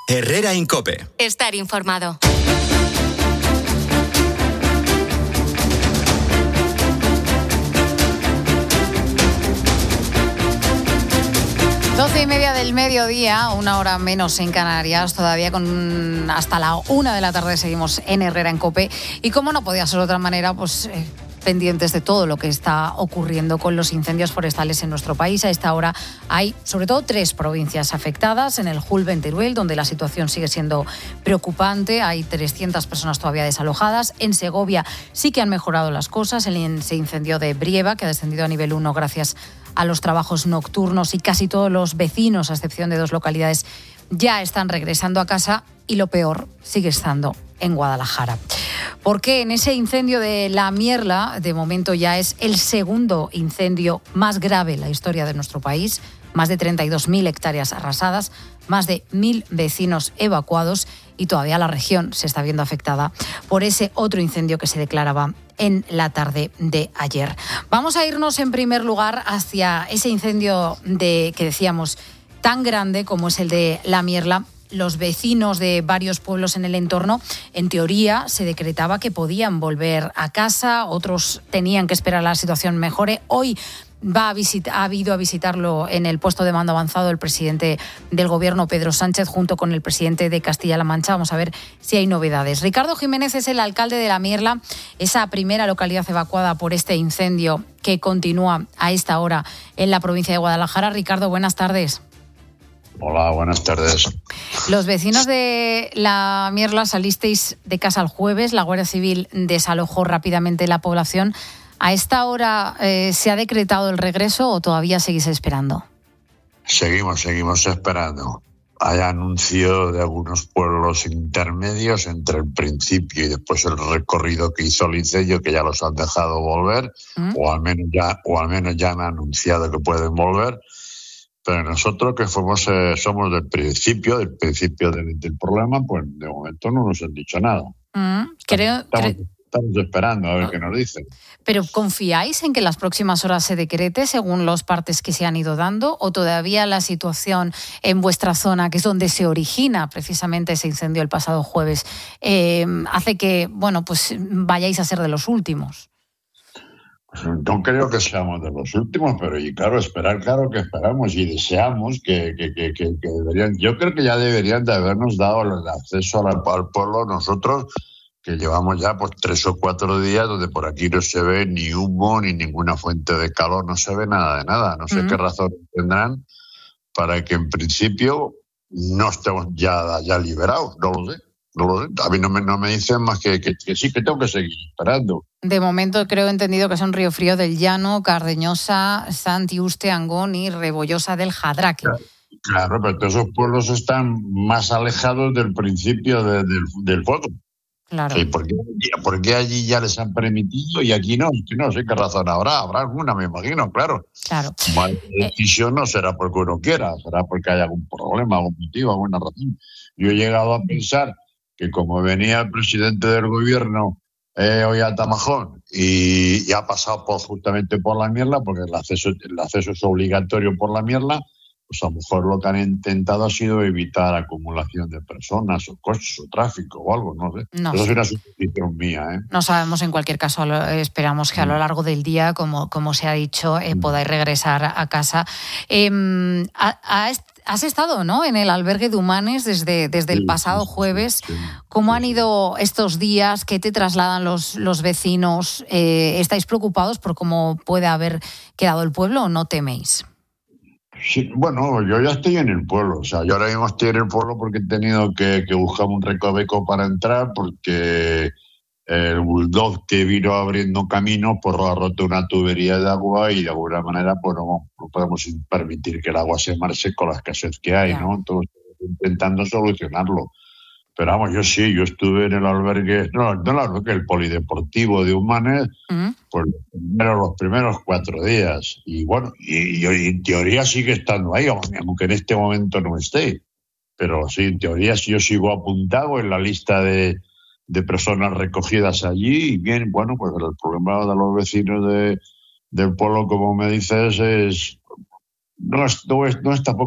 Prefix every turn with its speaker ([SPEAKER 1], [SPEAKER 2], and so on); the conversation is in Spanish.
[SPEAKER 1] Herrera en COPE.
[SPEAKER 2] Estar informado.
[SPEAKER 3] Doce y media del mediodía, una hora menos en Canarias, todavía hasta la 1 de la tarde seguimos en Herrera en COPE. Y como no podía ser de otra manera, pues pendientes de todo lo que está ocurriendo con los incendios forestales en nuestro país. A esta hora hay sobre todo 3 provincias afectadas. En el Julbe, en Teruel, donde la situación sigue siendo preocupante, hay 300 personas todavía desalojadas. En Segovia sí que han mejorado las cosas. Ese incendio de Brieva, que ha descendido a nivel 1 gracias a los trabajos nocturnos, y casi todos los vecinos, a excepción de 2 localidades, ya están regresando a casa. Y lo peor sigue estando en Guadalajara. Porque en ese incendio de La Mierla, de momento ya es el segundo incendio más grave en la historia de nuestro país. Más de 32.000 hectáreas arrasadas, más de 1.000 vecinos evacuados, y todavía la región se está viendo afectada por ese otro incendio que se declaraba en la tarde de ayer. Vamos a irnos en primer lugar hacia ese incendio que decíamos tan grande como es el de La Mierla. Los vecinos de varios pueblos en el entorno, en teoría, se decretaba que podían volver a casa, otros tenían que esperar a la situación mejore. Hoy ha ido a visitarlo en el puesto de mando avanzado el presidente del Gobierno, Pedro Sánchez, junto con el presidente de Castilla-La Mancha. Vamos a ver si hay novedades. Ricardo Jiménez es el alcalde de La Mierla, esa primera localidad evacuada por este incendio que continúa a esta hora en la provincia de Guadalajara. Ricardo, buenas tardes.
[SPEAKER 4] Hola, buenas tardes.
[SPEAKER 3] Los vecinos de La Mierla salisteis de casa el jueves, la Guardia Civil desalojó rápidamente la población. ¿A esta hora se ha decretado el regreso o todavía seguís esperando?
[SPEAKER 4] Seguimos esperando. Hay anuncio de algunos pueblos intermedios entre el principio y después el recorrido que hizo el incendio, que ya los han dejado volver, o al menos ya han anunciado que pueden volver. Pero nosotros que somos del principio del problema, pues de momento no nos han dicho nada. Estamos esperando a ver qué nos dicen.
[SPEAKER 3] ¿Pero confiáis en que en las próximas horas se decrete según los partes que se han ido dando, o todavía la situación en vuestra zona, que es donde se origina precisamente ese incendio el pasado jueves, hace que pues vayáis a ser de los últimos?
[SPEAKER 4] No creo que seamos de los últimos, pero claro que esperamos y deseamos que deberían. Yo creo que ya deberían de habernos dado el acceso al pueblo nosotros, que llevamos ya 3 o 4 días donde por aquí no se ve ni humo ni ninguna fuente de calor, no se ve nada de nada. No sé qué razón tendrán para que en principio no estemos ya liberados, no lo sé. A mí no me dicen más que sí, que tengo que seguir esperando.
[SPEAKER 3] De momento creo entendido que son Río Frío del Llano, Cardeñosa, Santiuste, Angón y Rebollosa del Jadraque.
[SPEAKER 4] Claro, pero todos esos pueblos están más alejados del principio del fuego.
[SPEAKER 3] Claro.
[SPEAKER 4] Sí, ¿por qué allí ya les han permitido y aquí no? No sé qué razón habrá alguna, me imagino, claro.
[SPEAKER 3] Claro.
[SPEAKER 4] La decisión no será porque uno quiera, será porque hay algún problema, algún motivo, alguna razón. Yo he llegado a pensar que como venía el presidente del gobierno hoy a Tamajón y ha pasado justamente por La Mierla, porque el acceso es obligatorio por La Mierla, pues a lo mejor lo que han intentado ha sido evitar acumulación de personas o coches o tráfico o algo, no sé.
[SPEAKER 3] No
[SPEAKER 4] Eso
[SPEAKER 3] sé.
[SPEAKER 4] es una suposición mía, ¿eh?
[SPEAKER 3] No sabemos, en cualquier caso, esperamos que a lo largo del día, como se ha dicho, podáis regresar a casa. Has estado, ¿no?, en el albergue de Humanes desde el pasado jueves.
[SPEAKER 4] Sí.
[SPEAKER 3] ¿Cómo han ido estos días? ¿Qué te trasladan los vecinos? ¿Estáis preocupados por cómo puede haber quedado el pueblo o no teméis?
[SPEAKER 4] Sí, bueno, yo ya estoy en el pueblo. O sea, yo ahora mismo estoy en el pueblo porque he tenido que buscar un recoveco para entrar, porque el bulldog que vino abriendo camino ha roto una tubería de agua y de alguna manera pues no podemos permitir que el agua se marche con la escasez que hay, ¿no? Entonces, intentando solucionarlo. Pero vamos, yo estuve en el albergue, el polideportivo de Humanes, pues los primeros 4 días. Y bueno, y en teoría sigue estando ahí, aunque en este momento no esté. Pero sí, en teoría yo sigo apuntado en la lista de personas recogidas allí. Y bien, bueno, pues el problema de los vecinos del pueblo, como me dices, no es tampoco